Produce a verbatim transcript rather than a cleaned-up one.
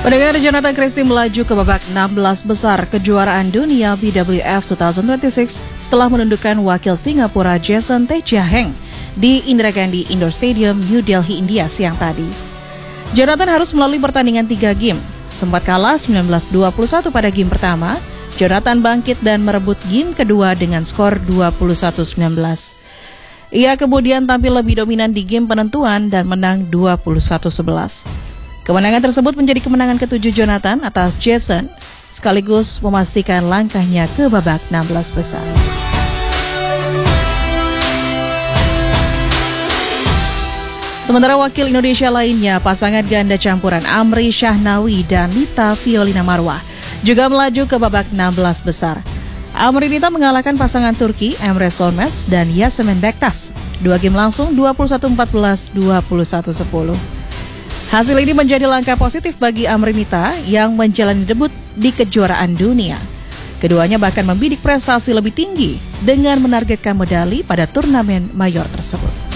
Pendengar, Jonathan Christie melaju ke babak enam belas besar kejuaraan dunia B W F dua ribu dua puluh enam setelah menundukkan wakil Singapura Jason Tejaheng di Indira Gandhi Indoor Stadium, New Delhi, India siang tadi. Jonathan harus melalui pertandingan tiga game. Sempat kalah sembilan belas dua puluh satu pada game pertama, Jonathan bangkit dan merebut game kedua dengan skor dua puluh satu sembilan belas. Ia kemudian tampil lebih dominan di game penentuan dan menang dua puluh satu sebelas. Kemenangan tersebut menjadi kemenangan ketujuh Jonathan atas Jason, sekaligus memastikan langkahnya ke babak enam belas besar. Sementara wakil Indonesia lainnya, pasangan ganda campuran Amri Shahnawi dan Nita Violina Marwah juga melaju ke babak enam belas besar. Amri Nita mengalahkan pasangan Turki Emre Solmaz dan Yasemin Bektas. Dua game langsung dua puluh satu empat belas, dua puluh satu sepuluh. Hasil ini menjadi langkah positif bagi Amri Nita yang menjalani debut di kejuaraan dunia. Keduanya bahkan membidik prestasi lebih tinggi dengan menargetkan medali pada turnamen mayor tersebut.